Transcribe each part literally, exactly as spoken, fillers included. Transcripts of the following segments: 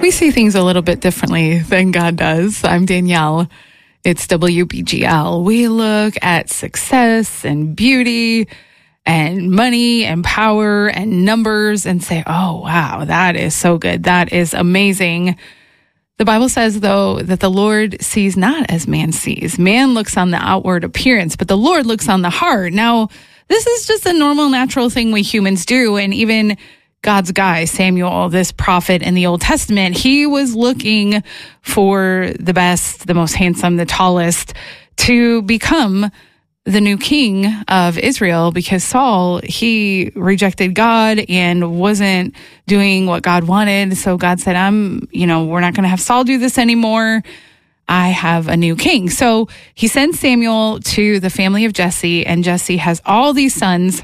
We see things a little bit differently than God does. I'm Danielle. It's W B G L. We look at success and beauty and money and power and numbers and say, oh, wow, that is so good. That is amazing. The Bible says, though, that the Lord sees not as man sees. Man looks on the outward appearance, but the Lord looks on the heart. Now, this is just a normal, natural thing we humans do. And even God's guy, Samuel, this prophet in the Old Testament, he was looking for the best, the most handsome, the tallest to become the new king of Israel, because Saul, he rejected God and wasn't doing what God wanted. So God said, I'm, you know, we're not going to have Saul do this anymore. I have a new king. So he sends Samuel to the family of Jesse, and Jesse has all these sons.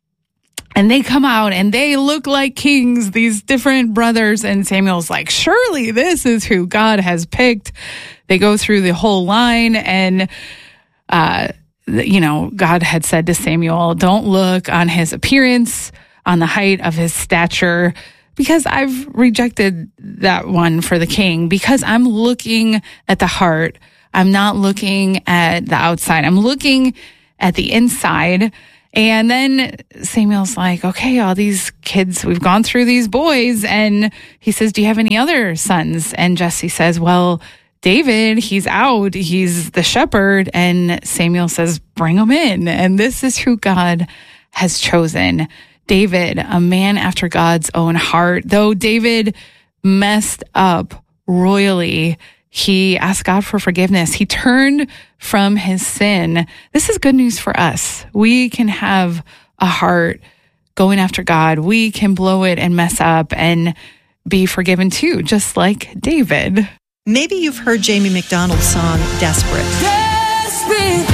And they come out and they look like kings, these different brothers. And Samuel's like, surely this is who God has picked. They go through the whole line. And, uh, you know, God had said to Samuel, don't look on his appearance, on the height of his stature, because I've rejected that one for the king, because I'm looking at the heart. I'm not looking at the outside. I'm looking at the inside. And then Samuel's like, okay, all these kids, we've gone through these boys. And he says, do you have any other sons? And Jesse says, well, David, he's out. He's the shepherd. And Samuel says, bring him in. And this is who God has chosen. David, a man after God's own heart. Though David messed up royally, he asked God for forgiveness. He turned from his sin. This is good news for us. We can have a heart going after God. We can blow it and mess up and be forgiven too, just like David. Maybe you've heard Jamie McDonald's song, Desperate. Desperate.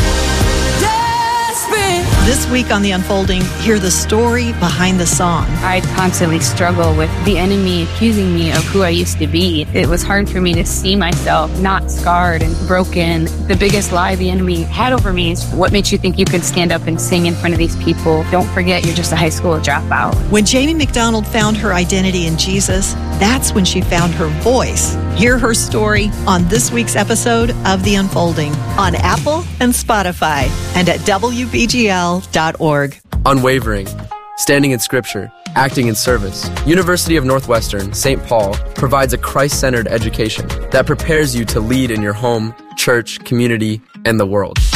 This week on The Unfolding, hear the story behind the song. I constantly struggle with the enemy accusing me of who I used to be. It was hard for me to see myself not scarred and broken. The biggest lie the enemy had over me is, what makes you think you could stand up and sing in front of these people? Don't forget, you're just a high school dropout. When Jamie McDonald found her identity in Jesus, that's when she found her voice. Hear her story on this week's episode of The Unfolding on Apple and Spotify and at W B G L dot org. Unwavering, standing in Scripture, acting in service. University of Northwestern, Saint Paul provides a Christ-centered education that prepares you to lead in your home, church, community, and the world.